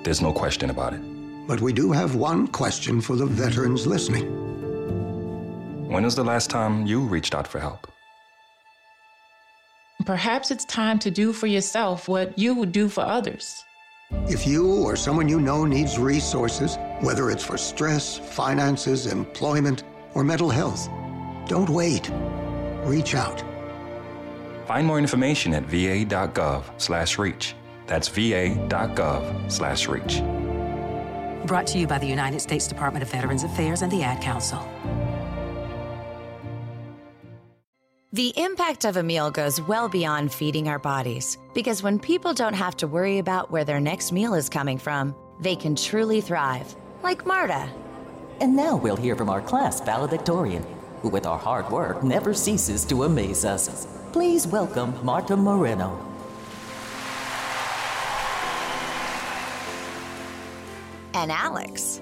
There's no question about it. But we do have one question for the veterans listening. When was the last time you reached out for help? Perhaps it's time to do for yourself what you would do for others. If you or someone you know needs resources, whether it's for stress, finances, employment, or mental health, don't wait. Reach out. Find more information at va.gov/reach. That's va.gov/reach. Brought to you by the United States Department of Veterans Affairs and the Ad Council. The impact of a meal goes well beyond feeding our bodies, because when people don't have to worry about where their next meal is coming from, they can truly thrive, like Marta. And now we'll hear from our class valedictorian, who with our hard work never ceases to amaze us. Please welcome Marta Moreno. And Alex.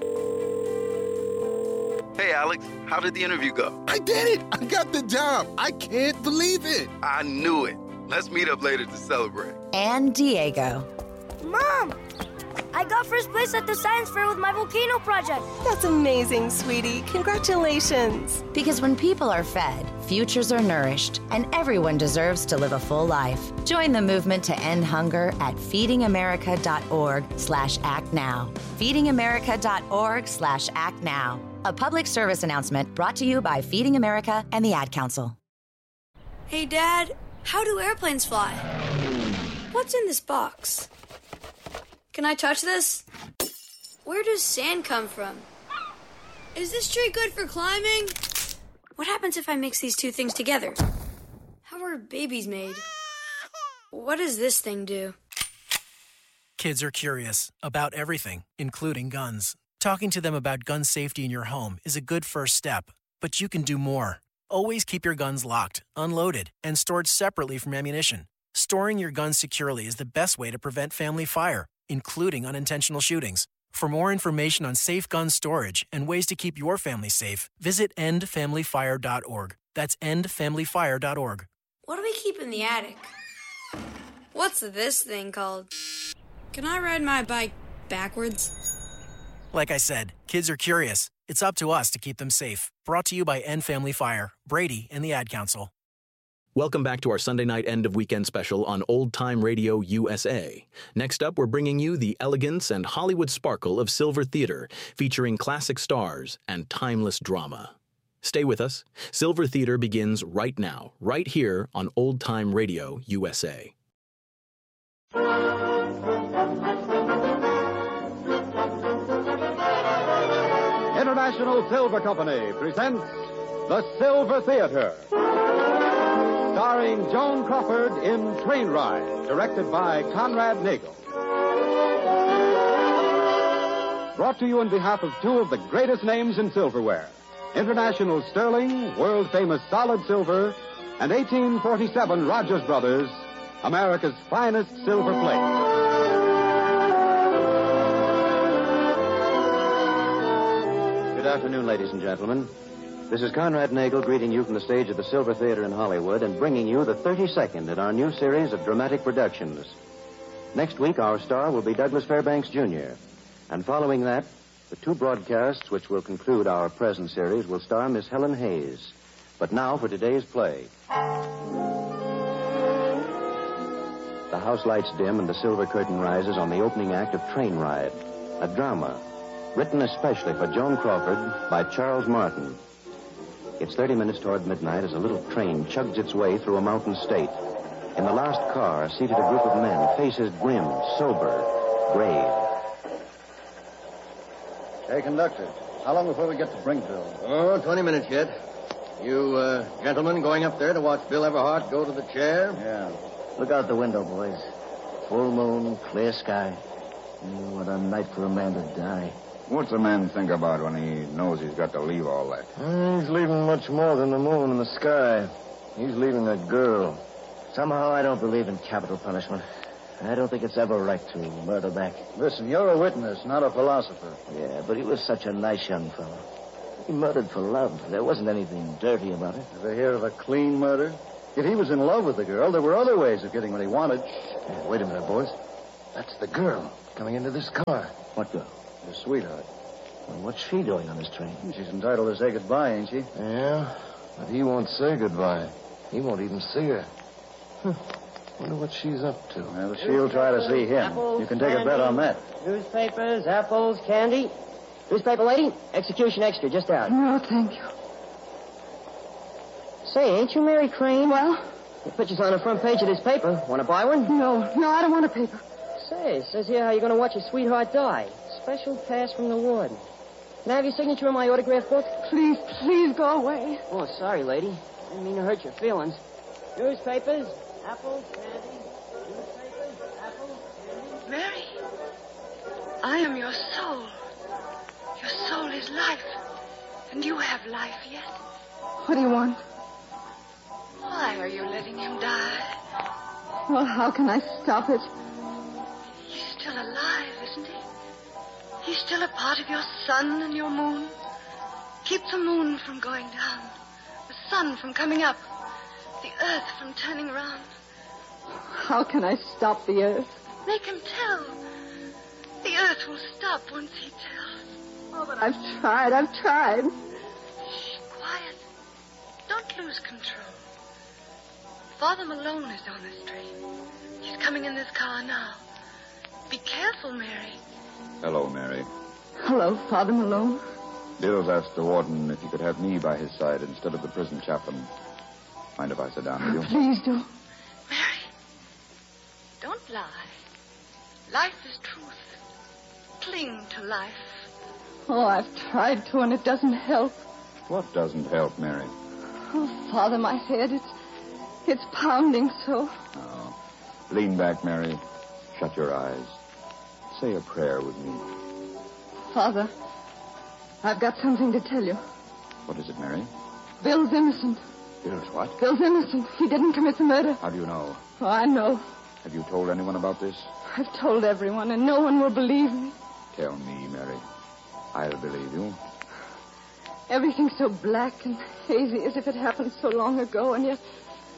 Hey, Alex, how did the interview go? I did it! I got the job! I can't believe it! I knew it. Let's meet up later to celebrate. And Diego. Mom! I got first place at the science fair with my volcano project. That's amazing, sweetie. Congratulations. Because when people are fed, futures are nourished, and everyone deserves to live a full life. Join the movement to end hunger at feedingamerica.org/actnow. feedingamerica.org/actnow. A public service announcement brought to you by Feeding America and the Ad Council. Hey, Dad, how do airplanes fly? What's in this box? Can I touch this? Where does sand come from? Is this tree good for climbing? What happens if I mix these two things together? How are babies made? What does this thing do? Kids are curious about everything, including guns. Talking to them about gun safety in your home is a good first step, but you can do more. Always keep your guns locked, unloaded, and stored separately from ammunition. Storing your guns securely is the best way to prevent family fire, including unintentional shootings. For more information on safe gun storage and ways to keep your family safe, visit endfamilyfire.org. That's endfamilyfire.org. What do we keep in the attic? What's this thing called? Can I ride my bike backwards? Like I said, kids are curious. It's up to us to keep them safe. Brought to you by End Family Fire, Brady, and the Ad Council. Welcome back to our Sunday night end-of-weekend special on Old Time Radio USA. Next up, we're bringing you the elegance and Hollywood sparkle of Silver Theater, featuring classic stars and timeless drama. Stay with us. Silver Theater begins right now, right here on Old Time Radio USA. International Silver Company presents The Silver Theater, starring Joan Crawford in Train Ride, directed by Conrad Nagel. Brought to you on behalf of two of the greatest names in silverware, International Sterling, world-famous solid silver, and 1847 Rogers Brothers, America's finest silver plate. Good afternoon, ladies and gentlemen. This is Conrad Nagel greeting you from the stage of the Silver Theater in Hollywood and bringing you the 32nd in our new series of dramatic productions. Next week, our star will be Douglas Fairbanks, Jr. And following that, the two broadcasts which will conclude our present series will star Miss Helen Hayes. But now for today's play. The house lights dim and the silver curtain rises on the opening act of Train Ride, a drama written especially for Joan Crawford by Charles Martin. It's 30 minutes toward midnight as a little train chugs its way through a mountain state. In the last car, seated a group of men, faces grim, sober, grave. Hey, conductor, how long before we get to Brinkville? Oh, 20 minutes yet. You, gentlemen going up there to watch Bill Everhart go to the chair? Yeah. Look out the window, boys. Full moon, clear sky. What a night for a man to die. What's a man think about when he knows he's got to leave all that? He's leaving much more than the moon and the sky. He's leaving a girl. Somehow I don't believe in capital punishment. I don't think it's ever right to murder back. Listen, you're a witness, not a philosopher. Yeah, but he was such a nice young fellow. He murdered for love. There wasn't anything dirty about it. Ever hear of a clean murder? If he was in love with the girl, there were other ways of getting what he wanted. Wait a minute, boys. That's the girl coming into this car. What girl? Your sweetheart. Well, what's she doing on this train? She's entitled to say goodbye, ain't she? Yeah, but he won't say goodbye. He won't even see her. Wonder what she's up to. Well, she'll try to see him. Apples, You can take a bet on that. Newspapers, apples, candy. Newspaper lady, execution extra, just out. No, thank you. Say, ain't you Mary Crane? Well? The picture's on the front page of this paper. Want to buy one? No, I don't want a paper. Say, it says here how you're going to watch your sweetheart die. Special pass from the warden. Can I have your signature in my autograph book? Please go away. Oh, sorry, lady. Didn't mean to hurt your feelings. Newspapers, apples, candy. Newspapers, apples, candy. Mary, I am your soul. Your soul is life. And you have life yet. What do you want? Why are you letting him die? Well, how can I stop it? He's still alive, isn't he? He's still a part of your sun and your moon. Keep the moon from going down, the sun from coming up, the earth from turning round. How can I stop the earth? Make him tell. The earth will stop once he tells. Oh, but I've tried. Shh, quiet. Don't lose control. Father Malone is on this train. He's coming in this car now. Be careful, Mary. Hello, Mary. Hello, Father Malone. Bill's asked the warden if he could have me by his side instead of the prison chaplain. Mind if I sit down with you? Please do. Mary, don't lie. Life is truth. Cling to life. Oh, I've tried to, and it doesn't help. What doesn't help, Mary? Oh, Father, my head, it's pounding so. Oh. Lean back, Mary. Shut your eyes. Say a prayer with me. Father, I've got something to tell you. What is it, Mary? Bill's innocent. Bill's what? Bill's innocent. He didn't commit the murder. How do you know? Oh, I know. Have you told anyone about this? I've told everyone, and no one will believe me. Tell me, Mary. I'll believe you. Everything's so black and hazy as if it happened so long ago, and yet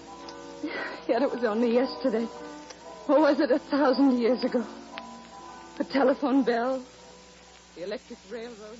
it was only yesterday. Or was it 1,000 years ago? The telephone bell, the electric railroad.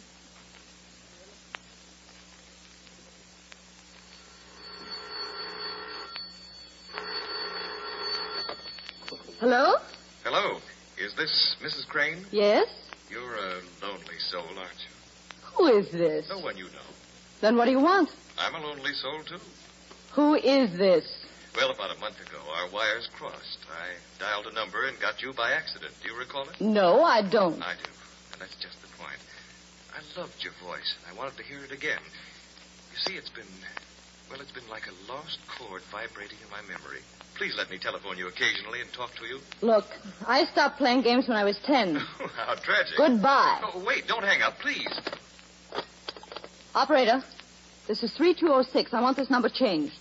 Hello? Hello. Is this Mrs. Crane? Yes? You're a lonely soul, aren't you? Who is this? No one you know. Then what do you want? I'm a lonely soul, too. Who is this? Well, about a month ago, our wires crossed. I dialed a number and got you by accident. Do you recall it? No, I don't. I do. And that's just the point. I loved your voice, and I wanted to hear it again. You see, it's been like a lost chord vibrating in my memory. Please let me telephone you occasionally and talk to you. Look, I stopped playing games when I was 10. How tragic. Goodbye. Oh, wait, don't hang up, please. Operator, this is 3206. I want this number changed.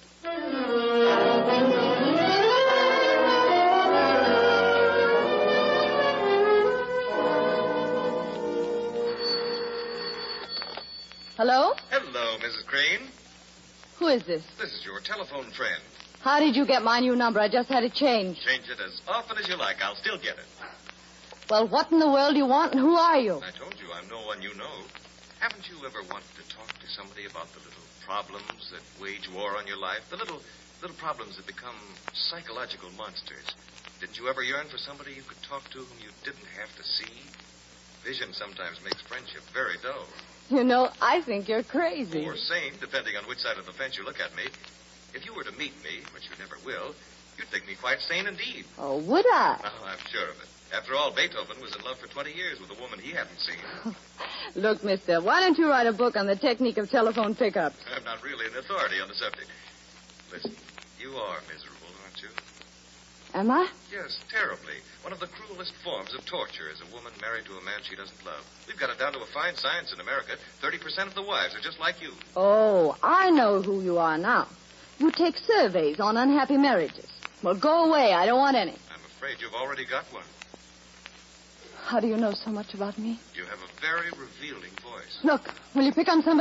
Hello? Hello, Mrs. Crane. Who is this? This is your telephone friend. How did you get my new number? I just had it changed. Change it as often as you like. I'll still get it. Well, what in the world do you want, and who are you? I told you I'm no one you know. Haven't you ever wanted to talk to somebody about the little problems that wage war on your life? The little problems that become psychological monsters. Didn't you ever yearn for somebody you could talk to whom you didn't have to see? Vision sometimes makes friendship very dull. You know, I think you're crazy. Or sane, depending on which side of the fence you look at me. If you were to meet me, which you never will, you'd think me quite sane indeed. Oh, would I? Oh, I'm sure of it. After all, Beethoven was in love for 20 years with a woman he hadn't seen. Look, mister, why don't you write a book on the technique of telephone pickups? I'm not really an authority on the subject. Listen, you are miserable, aren't you? Am I? Yes, terribly. One of the cruelest forms of torture is a woman married to a man she doesn't love. We've got it down to a fine science in America. 30% of the wives are just like you. Oh, I know who you are now. You take surveys on unhappy marriages. Well, go away. I don't want any. I'm afraid you've already got one. How do you know so much about me? You have a very revealing voice. Look, will you pick on somebody